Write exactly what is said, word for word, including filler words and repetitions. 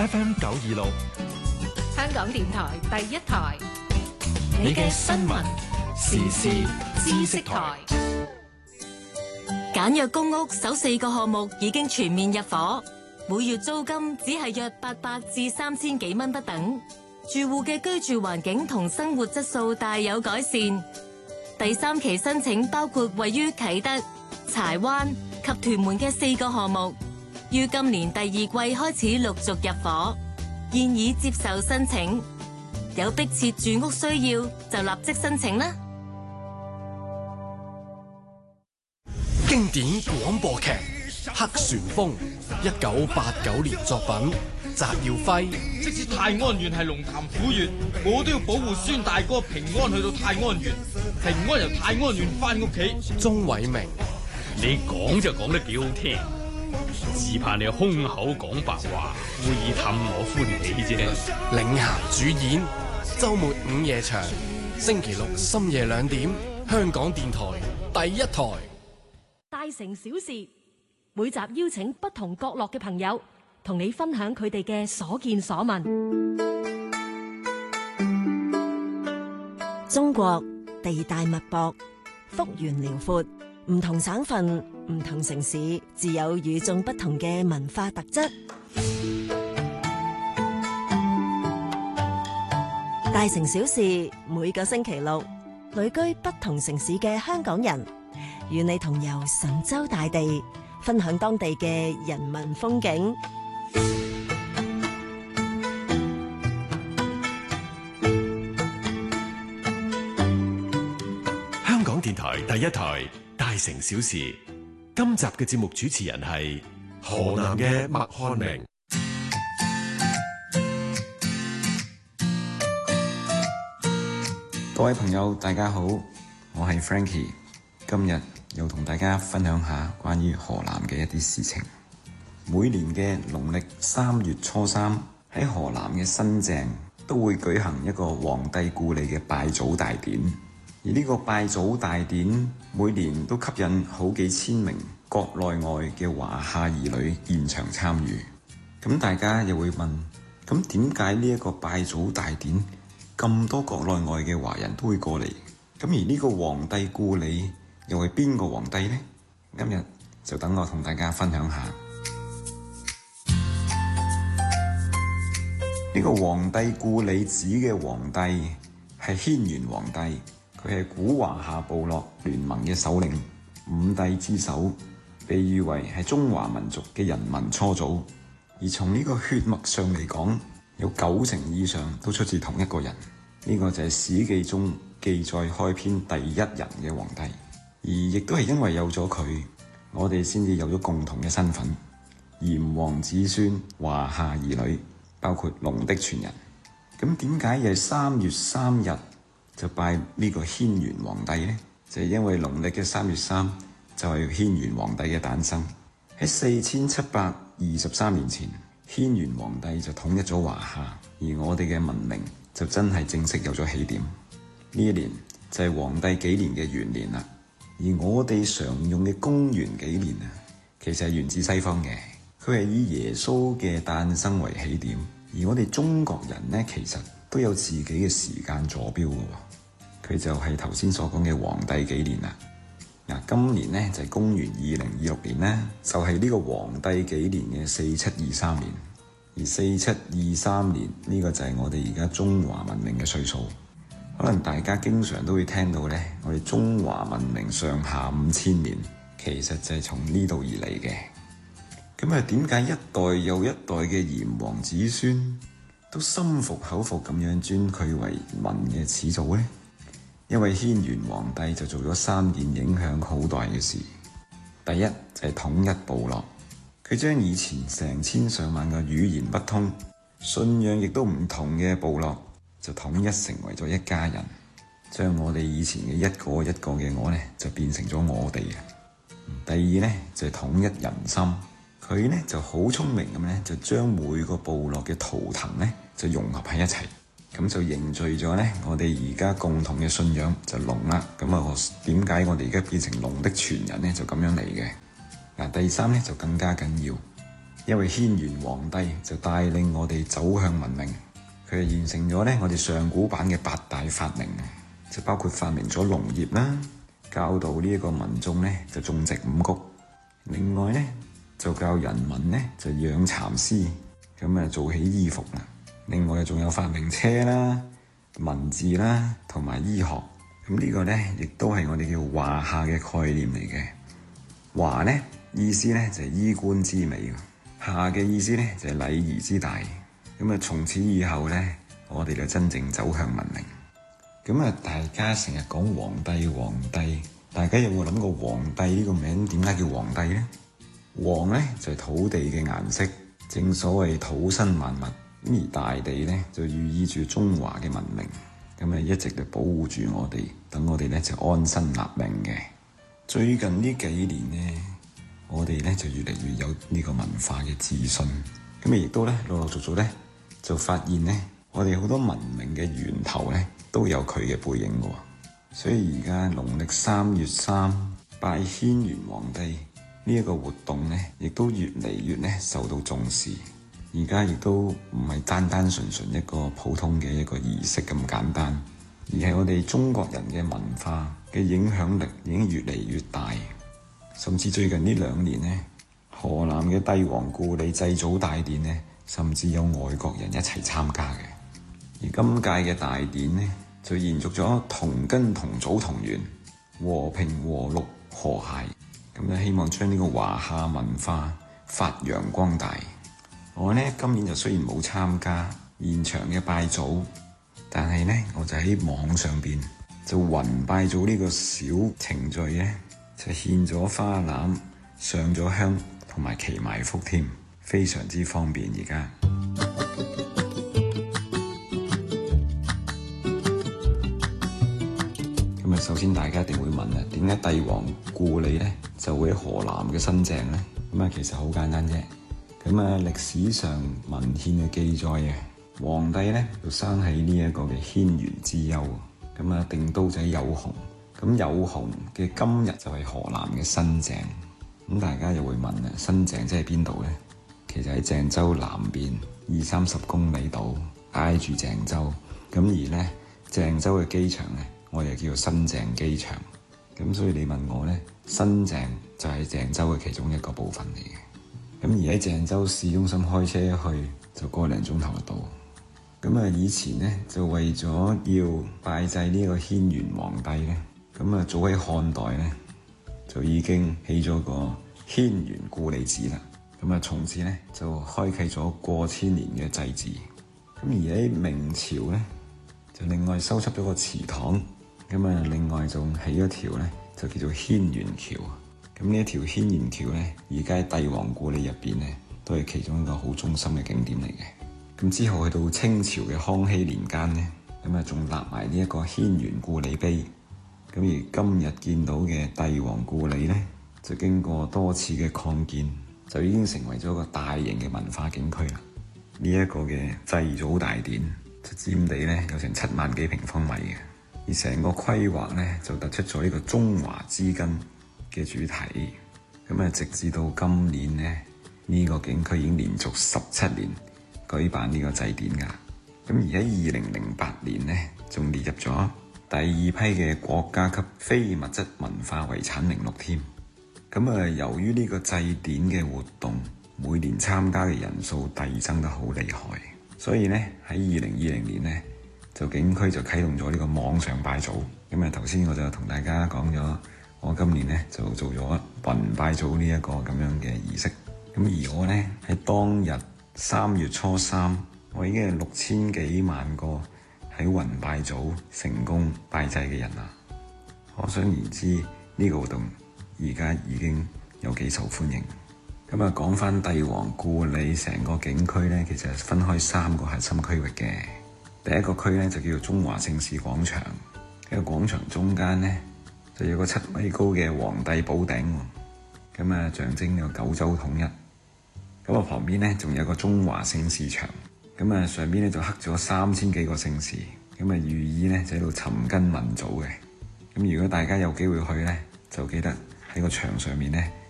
F M 九二六， 香港電台第一台， 你嘅新聞時事知識台。 簡約公屋首四個項目已經全面入伙，每月租金只係約八百至三千幾蚊不等，住戶嘅居住環境同生活質素大有改善。第三期申請包括位於啟德、柴灣及屯門嘅四個項目，於今年第二季開始陸續入伙，現已接受申請。有迫切住屋需要就立即申請啦。 經典廣播劇《黑旋風》，一九八九年作品，翟耀輝。 即使泰安縣係龍潭虎穴，我都要保護孫大哥平安去到泰安縣，平安由泰安縣翻屋企。 鍾偉明， 你講就講得幾好聽，只怕你空口講白話，故意氹我歡喜啫。 領銜主演，周末午夜場，星期六深夜兩點，香港電台第一台。 大城小事，每集邀請不同角落嘅朋友，同你分享佢哋嘅所見所聞。中國地大物博，幅員遼闊，唔同省份、唔同城市，自有與眾不同嘅文化特質。大城小事，每個星期六，旅居不同城市嘅香港人，與你同遊神州大地，分享當地嘅人文風景。 香港電台第一台《大城小事》，今集嘅節目主持人係河南嘅麥漢明。 各位朋友，大家好，我係 Frankie， 今日又同大家分享下關於河南嘅一啲事情。每年嘅農曆三月初三，喺河南嘅新鄭都會舉行一個皇帝故里嘅拜祖大典。而呢個拜祖大典每年都吸引好幾千名國內外嘅華夏兒女現場參與。咁大家又會問，咁點解呢一個拜祖大典咁多國內外嘅華人都會過嚟？咁而呢個皇帝故里又係邊個皇帝呢？今日就等我同大家分享下。呢個皇帝故里指嘅皇帝係軒轅皇帝，佢係古華夏部落聯盟嘅首領，五帝之首，被譽為係中華民族嘅人民初祖。而從呢個血脈上嚟講，有九成以上都出自同一個人，呢、這個就係《史記》中記載開篇第一人嘅皇帝。而亦都係因為有咗佢，我哋先至有咗共同嘅身份，炎黃子孫華夏兒女，包括龍的傳人。咁點解又係三月三日就拜呢個軒轅皇帝呢？就係、是、因為農曆嘅三月三就係軒轅皇帝嘅誕生。喺四千七百二十三年前，軒轅皇帝就統一咗華夏，而我哋嘅文明就真係正式有咗起點。呢一年就係皇帝紀年嘅元年啦。而我哋常用嘅公元紀年啊，其實係源自西方嘅，佢係以耶穌嘅誕生為起點。而我哋中國人呢，其實都有自己嘅時間坐標嘅喎，佢就係頭先所講嘅皇帝紀年啦。嗱，今年呢就係公元二零二六年啦，就係呢個皇帝紀年嘅四七二三年。而四七二三年呢個就係我哋而家中華文明嘅歲數。可能大家經常都會聽到呢，我哋中華文明上下五千年，其實就係從呢度而嚟嘅。咁啊，點解一代又一代嘅炎黃子孫都心服口服咁樣尊佢為民嘅始祖呢？因為軒轅皇帝就做咗三件影響好大嘅事。第一就係統一部落，佢將以前成千上萬嘅語言不通、信仰亦都唔同嘅部落，就統一成為咗一家人，將我哋以前嘅一個一個嘅我呢，就變成咗我哋。第二呢，就係統一人心，佢呢就好聰明咁呢，就將每個部落嘅圖騰呢，就融合喺一齊，咁就凝聚咗呢我哋而家共同嘅信仰就龍啦。咁啊，點解我哋而家變成龍的傳人呢？就咁樣嚟嘅。嗱，第三呢，就更加緊要， 因為軒轅皇帝就帶領我哋走向文明，佢係完成咗咧我哋上古版嘅八大發明，就包括發明咗農業啦，教導呢一個民眾咧就種植五穀，另外咧就教人民咧就養蠶絲，咁啊做起衣服啦。另外仲有發明車啦、文字啦同埋醫學，咁呢個咧亦都係我哋叫華夏嘅概念嚟嘅。華咧意思咧就係衣冠之美，夏嘅意思咧就係禮儀之大。咁啊從此以後咧，我哋就真正走向文明。咁啊大家成日講皇帝皇帝，大家有冇諗過皇帝呢個名點解叫皇帝呢？黃咧就係土地嘅顏色，正所謂土生萬物，咁而大地咧就寓意住中華嘅文明，咁啊一直就保護住我哋，等我哋咧就安身立命嘅。最近呢幾年咧，我哋咧就越嚟越有呢個文化嘅自信，咁啊亦都咧陸陸續續咧就發現咧，我哋好多文明嘅源頭咧都有佢嘅背影嘅。所以而家農曆三月三拜軒轅皇帝呢一個活動咧，亦都越嚟越咧受到重視。而家亦都唔係單單純純一個普通嘅一個儀式咁簡單，而係我哋中國人嘅文化嘅影響力已經越嚟越大。甚至最近呢兩年呢，河南嘅帝王故里祭祖大典呢，甚至有外國人一齊參加嘅。而今屆嘅大典呢，就延續咗同根同祖同源、和平和睦和諧，咁咧希望將呢個華夏文化發揚光大。我呢今年就雖然冇參加現場嘅拜祖，但係呢我就喺網上邊就雲拜祖呢個小程序呢，就獻咗花籃、上咗香同埋祈埋福添，非常之方便而家。咁啊，首先大家一定會問啊，點解帝王故里呢就會喺河南嘅新鄭呢？咁啊，其實好簡單啫。咁啊，歷史上文獻嘅記載啊，皇帝咧就生喺呢一個嘅軒轅之丘，咁啊定都就喺有熊，咁有熊嘅今日就係河南嘅新鄭。咁大家又會問啊，新鄭即係邊度咧？其實喺鄭州南邊二三十公里度，挨住鄭州。咁而咧鄭州嘅機場咧，我哋叫做新鄭機場。咁所以你問我咧，新鄭就係鄭州嘅其中一個部分嚟嘅。咁而喺鄭州市中心開車去就個零鐘頭就到。咁啊，以前咧就為咗要拜祭呢個軒轅皇帝咧，咁啊早喺漢代咧就已經起咗個軒轅故里祠啦。咁啊，從此咧就開啟咗過千年嘅祭祀。咁而喺明朝咧就另外修葺咗個祠堂，咁啊另外仲起咗條咧就叫做軒轅橋。咁呢一條軒轅橋咧，而家喺帝王故里入邊咧，都係其中一個好中心嘅景點嚟嘅。咁之後去到清朝嘅康熙年間咧，咁啊仲立埋呢一個軒轅故里碑。咁而今日見到嘅帝王故里咧，就經過多次嘅擴建，就已經成為咗一個大型嘅文化景區啦。呢、這、一個嘅祭祖大典，就佔地咧有成七萬幾平方米嘅，而成個規劃咧就突出咗呢個中華之根嘅主題。咁啊，直至到今年呢，呢、這個景區已經連續十七年舉辦呢個祭典噶。咁而喺二零零八年呢，仲列入咗第二批嘅國家級非物質文化遺產名錄添。咁啊，由於呢個祭典嘅活動每年參加嘅人數遞增得好厲害，所以呢，喺二零二零年呢，就景區就啟動咗呢個網上拜祖。咁啊，頭先我就同大家講咗，我今年呢就做咗雲拜祖呢一個咁樣嘅儀式。咁而我呢，喺當日三月初三，我已經係六千幾萬個喺雲拜祖成功拜祭嘅人啦。可想而知呢、這個活動而家已經有幾受歡迎。咁啊，講翻帝王故里成個景區呢，其實係分開三個核心區域嘅。第一個區呢，就叫做中華盛事廣場，喺個廣場中間呢，就有個七米高嘅皇帝寶頂，咁啊象徵呢個九州統一。咁啊旁邊呢，仲有個中華盛事場，咁啊上邊呢，就刻咗三千幾個盛事，咁啊寓意呢，就喺度尋根問祖嘅。咁如果大家有機會去呢，就記得喺個牆上面呢，